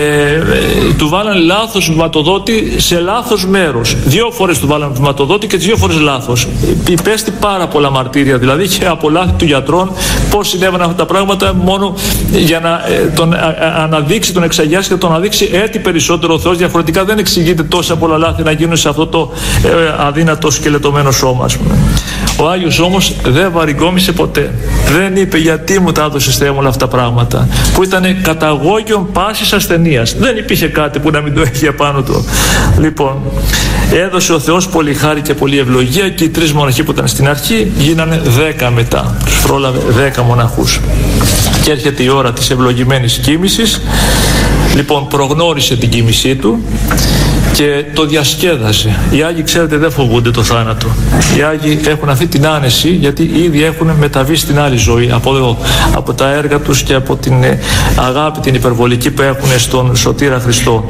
του βάλανε λάθος βηματοδότη σε λάθος μέρος. 2 φορές του βάλανε βηματοδότη και τις 2 φορές λάθος. Υπέστη πάρα πολλά μαρτύρια, δηλαδή και από λάθη του γιατρών. Πώς συνέβαιναν αυτά τα πράγματα, μόνο για να τον αναδείξει, τον εξαγιάσει και τον αναδείξει έτσι περισσότερο ο Θεός. Διαφορετικά δεν εξηγείται τόσα πολλά λάθη να γίνουν σε αυτό το αδύνατο σκελετωμένο σώμα, ας πούμε. Ο Άγιος όμως δεν βαριγκόμισε ποτέ. Δεν είπε γιατί μου τα έδωσες Θεέ μου όλα αυτά τα πράγματα, που ήταν καταγόγιον πάσης ασθενείας. Δεν υπήρχε κάτι που να μην το έχει απάνω του. Λοιπόν, έδωσε ο Θεός πολύ χάρη και πολύ ευλογία και οι 3 μοναχοί που ήταν στην αρχή γίνανε 10 μετά. Τους πρόλαβε 10 μοναχούς. Και έρχεται η ώρα της ευλογημένης κοίμησης. Λοιπόν, προγνώρισε την κοίμησή του και το διασκέδασε. Οι Άγιοι, ξέρετε, δεν φοβούνται το θάνατο. Οι Άγιοι έχουν αυτή την άνεση, γιατί ήδη έχουν μεταβεί στην άλλη ζωή από τα έργα τους και από την αγάπη την υπερβολική που έχουν στον Σωτήρα Χριστό.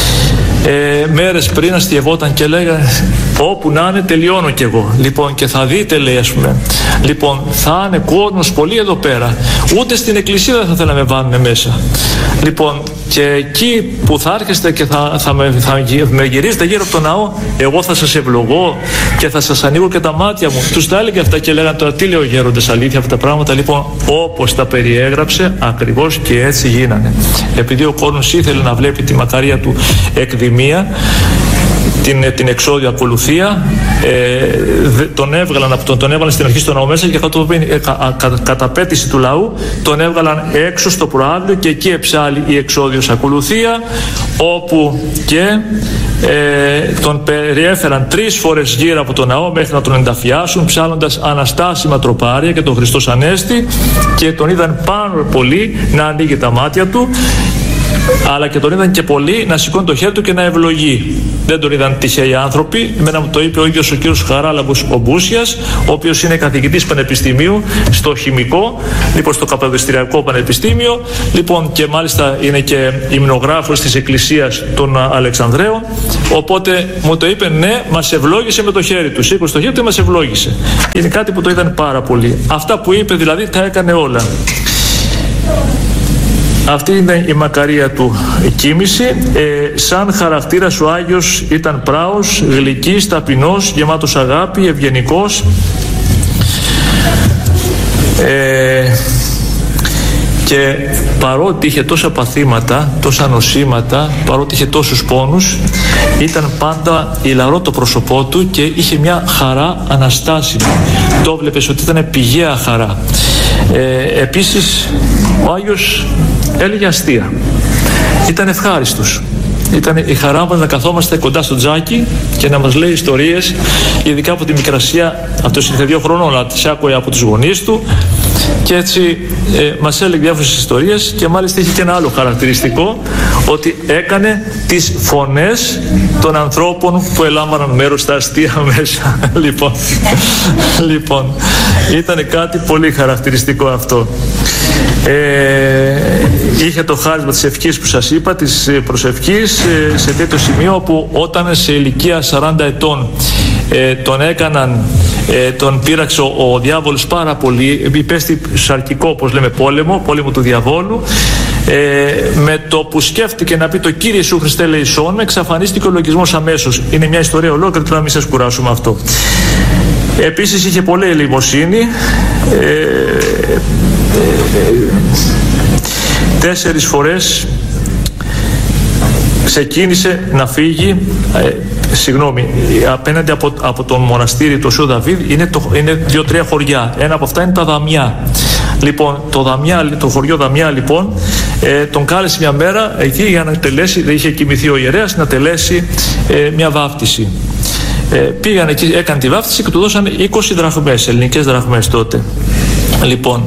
Μέρες πριν αστειευόταν και λέγανε όπου να είναι τελειώνω κι εγώ. Λοιπόν, και θα δείτε, λέει, ας πούμε, λοιπόν, θα είναι κόσμος πολύ εδώ πέρα, ούτε στην εκκλησία δεν θα θέλαμε να με βάλουν μέσα. Λοιπόν, και εκεί που θα έρχεστε και θα με γυρίζετε γύρω από το ναό, εγώ θα σας ευλογώ και θα σας ανοίγω και τα μάτια μου. Τους τα έλεγε αυτά και λέγανε τώρα τι λέει ο γέροντας, αλήθεια αυτά τα πράγματα. Λοιπόν, όπως τα περιέγραψε ακριβώς και έτσι γίνανε. Επειδή ο κόσμος ήθελε να βλέπει τη μακαρία του εκδημία, την εξώδια ακολουθία, τον έβγαλαν στην αρχή στο ναό μέσα και κατά απέτηση του λαού τον έβγαλαν έξω στο προάβλιο και εκεί εψάλλει η εξώδιος ακολουθία, όπου και τον περιέφεραν 3 φορές γύρω από τον ναό μέχρι να τον ενταφιάσουν, ψάλλοντας αναστάσιμα τροπάρια και τον Χριστός Ανέστη, και τον είδαν πάνω πολύ να ανοίγει τα μάτια του αλλά και τον είδαν και πολλοί να σηκώνει το χέρι του και να ευλογεί. Δεν τον είδαν τυχαίοι άνθρωποι. Εμένα μου το είπε ο ίδιος ο κύριος Χαράλαμπος ο Μπούσιας, ο οποίος είναι καθηγητής πανεπιστημίου στο χημικό, λοιπόν στο Καπαδιστριακό Πανεπιστήμιο, λοιπόν και μάλιστα είναι και υμνογράφος της Εκκλησίας των Αλεξανδρέων. Οπότε μου το είπε, ναι, μας ευλόγησε με το χέρι του. Σήκωσε το χέρι του και μας ευλόγησε. Είναι κάτι που το είδαν πάρα πολύ. Αυτά που είπε δηλαδή τα έκανε όλα. Αυτή είναι η μακαρία του κοίμηση. Σαν χαρακτήρας ο Άγιος ήταν πράος, γλυκής, ταπεινός, γεμάτος αγάπη, ευγενικός. Και παρότι είχε τόσα παθήματα, τόσα νοσήματα, παρότι είχε τόσους πόνους, ήταν πάντα ηλαρό το πρόσωπό του και είχε μια χαρά αναστάσιμη. Το βλέπεις ότι ήταν πηγαία χαρά. Επίσης ο Άγιος έλεγε αστεία. Ήταν ευχάριστος. Ήταν η χαρά μας να καθόμαστε κοντά στο τζάκι και να μας λέει ιστορίες, ειδικά από τη Μικρασία. Αυτός ήρθε 2 χρονών, αλλά τις άκουε από τους γονείς του και έτσι μας έλεγε διάφορες ιστορίες και μάλιστα είχε και ένα άλλο χαρακτηριστικό, ότι έκανε τις φωνές των ανθρώπων που ελάμβαναν μέρος στα αστεία μέσα. Λοιπόν, ήταν κάτι πολύ χαρακτηριστικό αυτό. Είχε το χάρισμα της ευχής που σας είπα, της προσευχής, σε τέτοιο σημείο που όταν σε ηλικία 40 ετών τον έκαναν, τον πείραξε ο διάβολος πάρα πολύ, υπέστη σαρκικό, όπως λέμε, πόλεμο του διαβόλου. Με το που σκέφτηκε να πει το Κύριε Ιησού Χριστέ ελεησόν με, εξαφανίστηκε ο λογισμός αμέσως. Είναι μια ιστορία ολόκληρη, να μην σας κουράσουμε αυτό. Επίσης είχε πολλή ελεημοσύνη. 4 φορές ξεκίνησε να φύγει, απέναντι από τον μοναστήρι του Σου Δαβίδ είναι 2-3 χωριά. Ένα από αυτά είναι τα Δαμιά. Λοιπόν, το χωριό Δαμιά λοιπόν τον κάλεσε μια μέρα εκεί για να τελέσει, δεν είχε κοιμηθεί ο ιερέας, να τελέσει μια βάφτιση. Πήγαν εκεί, έκανε τη βάφτιση και του δώσανε 20 δραχμές, ελληνικές δραχμές τότε. Λοιπόν,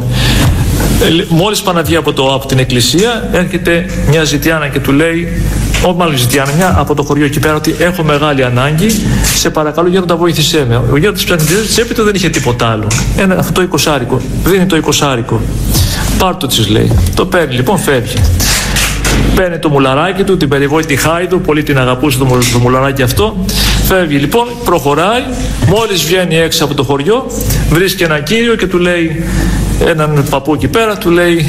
μόλις πάνε να βγει από την εκκλησία, έρχεται μια ζητιάνα και του λέει, ζητιάνα μια από το χωριό εκεί πέρα, ότι έχω μεγάλη ανάγκη, σε παρακαλώ γέροντα βοήθησέ με. Ο γέροντας ψάχνει τη τσέπη του, δεν είχε τίποτα άλλο. Αυτό το 20άρικο, δίνει το 20άρικο. Πάρ' το, της λέει. Το παίρνει λοιπόν, φεύγει. Παίρνει το μουλαράκι του, την περιβόητη χάη του, πολύ την αγαπούσε το μουλαράκι αυτό. Φεύγει λοιπόν, προχωράει, μόλις βγαίνει έξω από το χωριό, βρίσκει έναν κύριο και του λέει, έναν παππού εκεί πέρα, του λέει,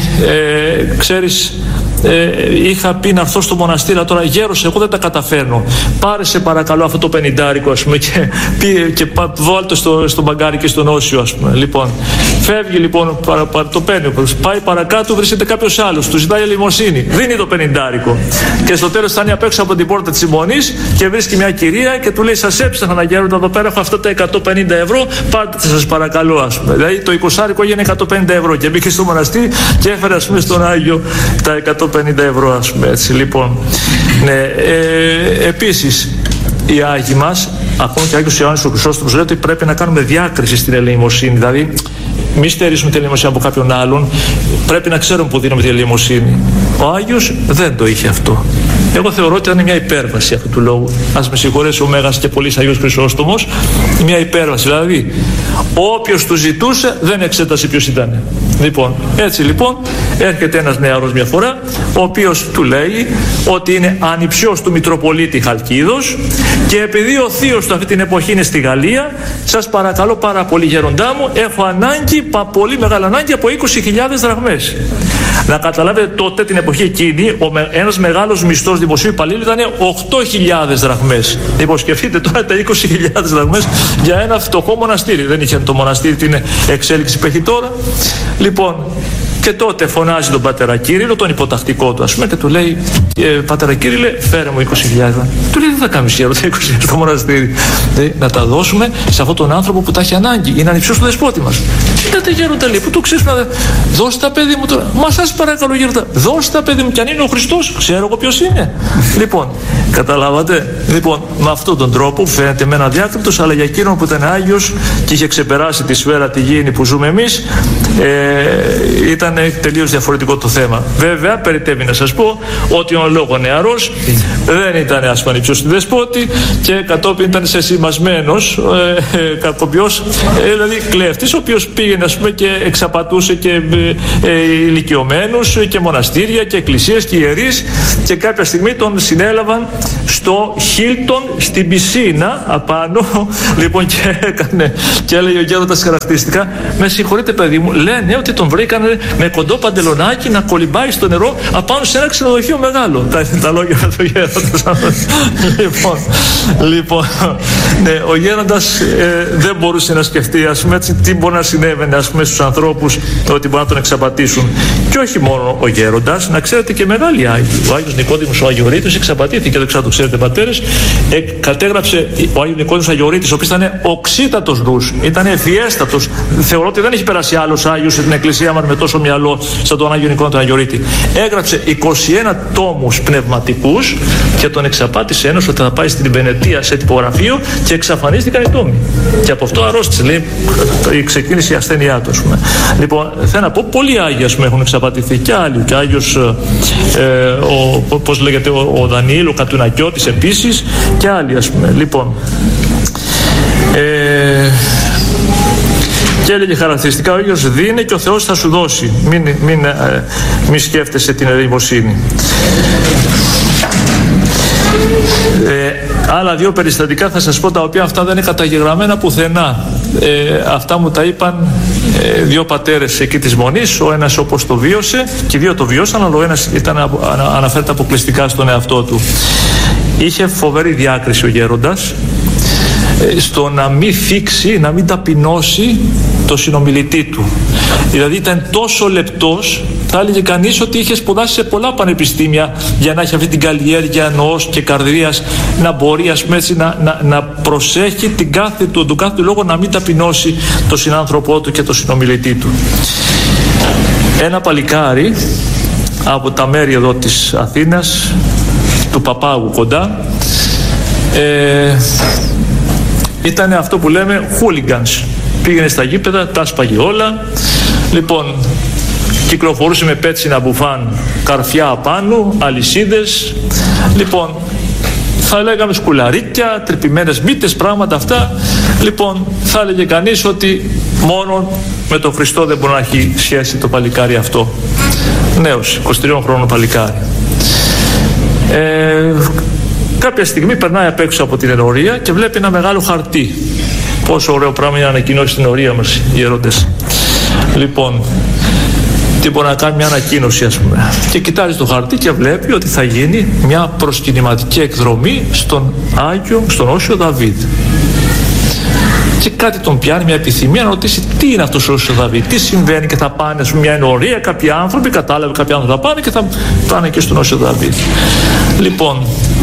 ξέρεις, είχα πει να έρθω στο μοναστήρι, τώρα γέρος εγώ δεν τα καταφέρνω, πάρε σε παρακαλώ αυτό το 50άρικο, ας πούμε, και βάλ' το στο μπαγκάρι και στον όσιο, ας πούμε. Λοιπόν, φεύγει λοιπόν, το παίρνει, πάει παρακάτω, βρίσκεται κάποιος άλλος, του ζητάει ελεημοσύνη, δίνει το 50άρικο και στο τέλος φτάνει απ' έξω από την πόρτα της Συμμονής και βρίσκει μια κυρία και του λέει, σας έψαχνα γέροντα, εδώ πέρα έχω αυτά τα 150 ευρώ, πάρτε σας παρακαλώ, ας πούμε. Δηλαδή το 20άρικο έγινε 150 ευρώ και μπήκε στο μοναστήρι και έφερε, ας πούμε, στον Άγιο τα 150 ευρώ, ας πούμε, έτσι. Λοιπόν, ναι, επίσης οι Άγιοι μας, ακόμα και ο Άγιος Ιωάννης ο Χρυσόστομος, λέει ότι πρέπει να κάνουμε διάκριση στην ελεημοσύνη. Δηλαδή, μη στερήσουμε την ελεημοσύνη από κάποιον άλλον, πρέπει να ξέρουμε που δίνουμε την ελεημοσύνη. Ο Άγιος δεν το είχε αυτό. Εγώ θεωρώ ότι ήταν μια υπέρβαση αυτού του λόγου. Ας με συγχωρέσει ο Μέγας και πολύς Αγίος Χρυσόστομος, μια υπέρβαση. Δηλαδή, όποιος του ζητούσε δεν εξέτασε ποιος ήταν. Λοιπόν, έτσι λοιπόν, έρχεται ένας νεαρός μια φορά, ο οποίος του λέει ότι είναι ανιψιός του Μητροπολίτη Χαλκίδος και επειδή ο θείος του αυτή την εποχή είναι στη Γαλλία, σας παρακαλώ πάρα πολύ γέροντά μου, έχω ανάγκη, πολύ μεγάλη ανάγκη από 20.000 δραχμές. Να καταλάβετε, τότε την εποχή εκείνη ένας μεγάλος μισθός δημοσίου υπαλλήλου ήταν 8.000 δραχμές. Λοιπόν, σκεφτείτε τώρα τα 20.000 δραχμές για ένα φτωχό μοναστήρι. Δεν είχε το μοναστήρι την εξέλιξη που έχει τώρα. Λοιπόν, και τότε φωνάζει τον πατέρα Κύριλλο, τον υποτακτικό του, ας πούμε, και του λέει, πατέρα Κύριλλε, φέρε μου 20.000. Του λέει, δεν θα κάνεις γέροντα 20.000 στο μοναστήρι. Να τα δώσουμε σε αυτόν τον άνθρωπο που τα έχει ανάγκη. Είναι ανιψιός του δεσπότη μας. Κοίτατε γέροντα, λέει, που το ξέρεις, δώστε τα παιδί μου τώρα. Μα σας παρακαλώ γέροντα, δώστε τα παιδί μου, κι αν είναι ο Χριστός, ξέρω εγώ ποιος είναι. Λοιπόν, Καταλάβατε. Λοιπόν, με αυτόν τον τρόπο φαίνεται με ένα διάκριτος, αλλά για εκείνον που ήταν Άγιος και είχε ξεπεράσει τη σφαίρα τη γήινη που ζούμε εμείς, ήταν τελείως διαφορετικό το θέμα. Βέβαια, περιττεύει να σας πω ότι ο λόγο νεαρός δεν ήταν ασπανιψιός στη δεσπότη και κατόπιν ήταν σεσημασμένος κακοποιός, δηλαδή κλέφτης, ο οποίος πήγαινε, ας πούμε, και εξαπατούσε και ηλικιωμένους και μοναστήρια και εκκλησίες και ιερείς, και κάποια στιγμή τον συνέλαβαν στο Χίλτον στην πισίνα απάνω. Λοιπόν, και έλεγε ο γέροντας χαρακτηριστικά, με συγχωρείτε παιδί μου, λένε ότι τον βρήκανε με κοντό παντελονάκι να κολυμπάει στο νερό απάνω σε ένα ξενοδοχείο μεγάλο. Τα λόγια του γέροντας. Λοιπόν, ναι, ο γέροντας δεν μπορούσε να σκεφτεί, ας πούμε, έτσι, τι μπορεί να συνέβαινε, ας πούμε, στους ανθρώπους, ότι μπορεί να τον εξαπατήσουν. Και όχι μόνο ο γέροντας, να ξέρετε και μεγάλοι Άγιοι. Ο Άγιος Νικόδημος ο Αγιορείτης εξαπατήθηκε, δεν ξέρω το ξέρετε πατέρες, κατέγραψε ο Άγιος Νικόδημος Αγιορείτης, ο οποίος ήταν οξύτατος νους, ήταν ευφιέστατος. Θεωρώ ότι δεν έχει περάσει άλλος Άγιος σε την εκκλησία μας με τόσο μυαλό σαν τον Άγιο Νικόδημο τον Αγιορείτη. Έγραψε 21 τόμους πνευματικούς και τον εξαπάτησε ένας ότι θα πάει στην Βενετία σε τυπογραφείο και εξαφανίστηκαν οι τόμοι. Και από αυτό αρρώστησε, λέει, ξεκίνησε η ασθένειά του, ας πούμε. Λοιπόν, θέλω να πω, πολλοί Άγιοι, ας πούμε, έχουν εξαπατηθεί και άλλοι. Και Άγιος, πώς λέγεται, ο Δανιήλ, ο Κατουνακιώτης επίσης, και άλλοι, ας πούμε. Λοιπόν, και έλεγε χαρακτηριστικά, ο Άγιος δίνει και ο Θεός θα σου δώσει. Μην σκέφτεσαι την ερημοσύνη. Άλλα δύο περιστατικά θα σας πω, τα οποία αυτά δεν είναι καταγεγραμμένα πουθενά. Αυτά μου τα είπαν δύο πατέρες εκεί της Μονής, ο ένας όπως το βίωσε, και οι δύο το βιώσαν, αλλά ο ένας αναφέρεται αποκλειστικά στον εαυτό του. Είχε φοβερή διάκριση ο γέροντας στο να μην θίξει, να μην ταπεινώσει το συνομιλητή του. Δηλαδή ήταν τόσο λεπτός, θα έλεγε κανείς ότι είχε σπουδάσει σε πολλά πανεπιστήμια για να έχει αυτή την καλλιέργεια νοός και καρδίας, να μπορεί, ας πούμε, έτσι, να προσέχει τον κάθε λόγο να μην ταπεινώσει το συνάνθρωπό του και το συνομιλητή του. Ένα παλικάρι από τα μέρη εδώ της Αθήνας, του Παπάγου κοντά, ήταν αυτό που λέμε hooligans. Πήγαινε στα γήπεδα, τα σπαγε όλα. Λοιπόν, κυκλοφορούσε με πέτσινα μπουφάν, καρφιά απάνω, αλυσίδες. Λοιπόν, θα λέγαμε σκουλαρίκια, τρυπημένες μύτες, πράγματα αυτά. Λοιπόν, θα έλεγε κανείς ότι μόνο με τον Χριστό δεν μπορεί να έχει σχέση το παλικάρι αυτό. Νέος, 23 χρόνων παλικάρι. Κάποια στιγμή περνάει απ' έξω από την ενορία και βλέπει ένα μεγάλο χαρτί. Πόσο ωραίο πράγμα για να ανακοινώσει την ενορία μας οι ιερώτες. Λοιπόν, τι μπορεί να κάνει μια ανακοίνωση, ας πούμε. Και κοιτάζει το χαρτί και βλέπει ότι θα γίνει μια προσκυνηματική εκδρομή στον Όσιο Δαβίδ. Και κάτι τον πιάνει, μια επιθυμία να ρωτήσει τι είναι αυτός ο Όσιος Δαβίδ, τι συμβαίνει, και θα πάνε σε μια ενορία κάποιοι άνθρωποι, κατάλαβε κάποιοι άνθρωποι θα πάνε και θα πάνε και στον Όσιο Δαβίδ. Λοιπόν,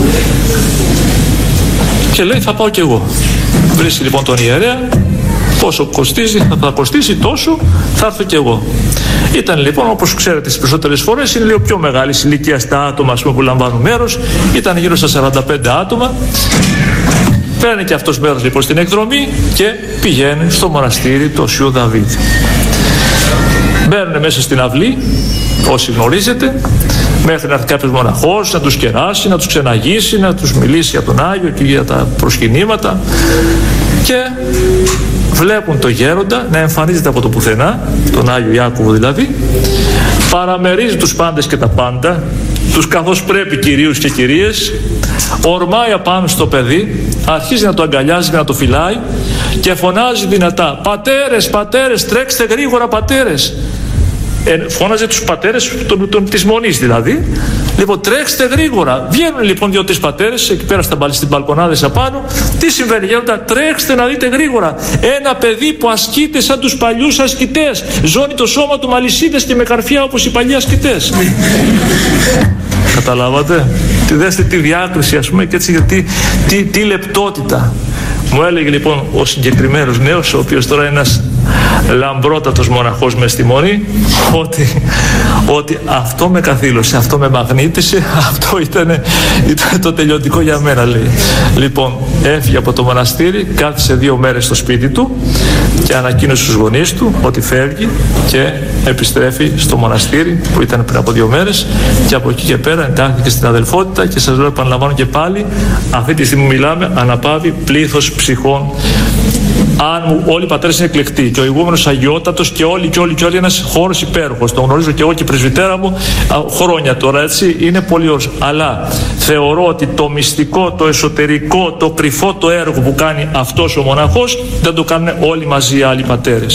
και λέει θα πάω κι εγώ. Βρίσκει λοιπόν τον ιερέα, πόσο κοστίζει, θα κοστίσει τόσο, θα έρθω κι εγώ. Ήταν λοιπόν, όπως ξέρετε, τις περισσότερες φορές είναι λίγο πιο μεγάλης ηλικίας τα άτομα, ας πούμε, που λαμβάνουν μέρος. Ήταν γύρω στα 45 άτομα. Παίρνει και αυτός μέρος λοιπόν στην εκδρομή και πηγαίνει στο μοναστήρι του Οσίου Δαβίδ. Μπαίνουν μέσα στην αυλή, όσοι γνωρίζετε, μέχρι να έρθει κάποιος μοναχός να τους κεράσει, να τους ξεναγήσει, να τους μιλήσει για τον Άγιο και για τα προσκυνήματα, και βλέπουν το γέροντα να εμφανίζεται από το πουθενά, τον Άγιο Ιάκωβο δηλαδή, παραμερίζει τους πάντες και τα πάντα, τους καθώς πρέπει κυρίους και κυρίες, ορμάει απάνω στο παιδί, αρχίζει να το αγκαλιάζει και να το φυλάει και φωνάζει δυνατά, πατέρες, πατέρες, τρέξτε γρήγορα πατέρες. Φώναζε τους πατέρες της Μονής δηλαδή. Λοιπόν, τρέξτε γρήγορα. Βγαίνουν λοιπόν 2-3 πατέρες εκεί πέρα στις μπαλκονάδες απάνω. Τι συμβαίνει, γέροντα? Τρέξτε να δείτε γρήγορα. Ένα παιδί που ασκείται σαν τους παλιούς ασκητές. Ζώνει το σώμα του με αλυσίδες και με καρφιά όπως οι παλιοί ασκητές. Καταλάβατε? Δέστε τη διάκριση, ας πούμε, και έτσι, τι λεπτότητα. Μου έλεγε λοιπόν ο συγκεκριμένος νέος, ο οποίος τώρα είναι ένας λαμπρότατος μοναχός μες στη Μονή, ότι αυτό με καθήλωσε, αυτό με μαγνήτησε, αυτό ήταν το τελειωτικό για μένα, λέει. Λοιπόν, έφυγε από το μοναστήρι, κάθισε 2 μέρες στο σπίτι του και ανακοίνωσε στους γονείς του ότι φεύγει και επιστρέφει στο μοναστήρι που ήταν πριν από 2 μέρες, και από εκεί και πέρα εντάχθηκε στην αδελφότητα. Και σας λέω, επαναλαμβάνω και πάλι, αυτή τη στιγμή μιλάμε, αναπαύει πλήθος ψυχών. Αν όλοι οι πατέρες είναι εκλεκτοί και ο ηγούμενος αγιότατος και όλοι ένας χώρος υπέροχος, τον γνωρίζω και εγώ και η πρεσβυτέρα μου χρόνια τώρα, έτσι, είναι πολύ ωραίος. Αλλά θεωρώ ότι το μυστικό, το εσωτερικό, το κρυφό το έργο που κάνει αυτός ο μοναχός δεν το κάνουν όλοι μαζί οι άλλοι πατέρες.